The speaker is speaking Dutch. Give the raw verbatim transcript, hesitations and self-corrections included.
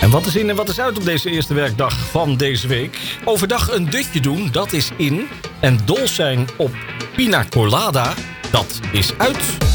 En wat is in en wat is uit op deze eerste werkdag van deze week? Overdag een dutje doen, dat is in. En dol zijn op pina colada, dat is uit.